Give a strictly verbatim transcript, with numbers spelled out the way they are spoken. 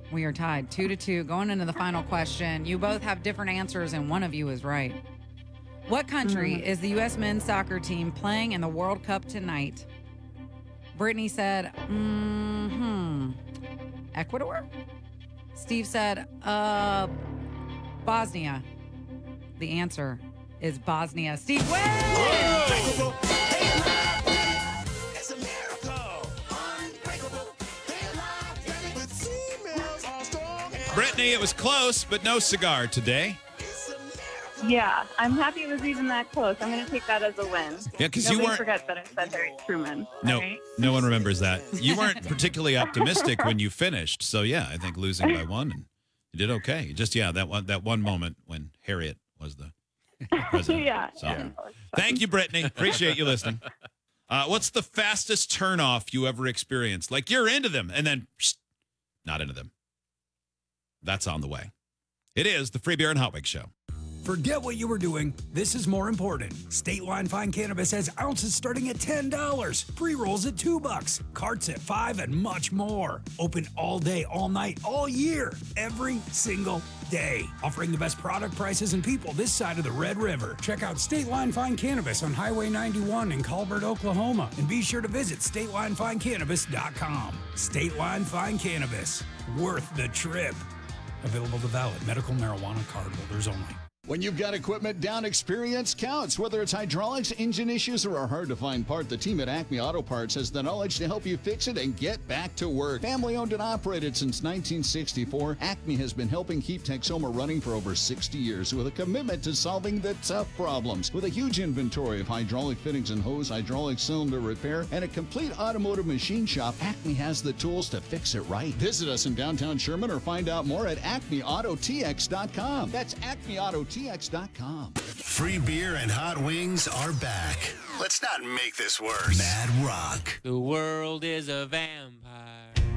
We are tied two to two. Going into the final question, you both have different answers, and one of you is right. What country Mm. is the U S men's soccer team playing in the World Cup tonight? Brittany said, mm-hmm, Ecuador? Steve said, uh, Bosnia. The answer is Bosnia. Steve wins! Brittany, it was close, but no cigar today. Yeah, I'm happy it was even that close. I'm going to take that as a win. Yeah, 'cause you Nobody weren't- forget that I said Harry Truman. No, all right? no one remembers that. You weren't particularly optimistic when you finished. So, yeah, I think losing by one, and you did okay. Just, yeah, that one that one moment when Harriet was the president. yeah. So, yeah. thank you, Brittany. Appreciate you listening. Uh, what's the fastest turnoff you ever experienced? Like, you're into them, and then psst, not into them. That's on the way. It is the Free Beer and Hot Wings Show. Forget what you were doing. This is more important. State Line Fine Cannabis has ounces starting at ten dollars, pre-rolls at two bucks, carts at five, and much more. Open all day, all night, all year, every single day. Offering the best product prices and people this side of the Red River. Check out State Line Fine Cannabis on Highway ninety-one in Colbert, Oklahoma. And be sure to visit state line fine cannabis dot com. State Line Fine Cannabis. Worth the trip. Available to valid medical marijuana card holders only. When you've got equipment down, experience counts. Whether it's hydraulics, engine issues, or a hard-to-find part, the team at Acme Auto Parts has the knowledge to help you fix it and get back to work. Family-owned and operated since nineteen sixty-four, Acme has been helping keep Texoma running for over sixty years with a commitment to solving the tough problems. With a huge inventory of hydraulic fittings and hose, hydraulic cylinder repair, and a complete automotive machine shop, Acme has the tools to fix it right. Visit us in downtown Sherman or find out more at acme auto t x dot com. That's acme auto t x dot com. Free beer and hot wings are back. Let's not make this worse. Mad Rock. The world is a vampire.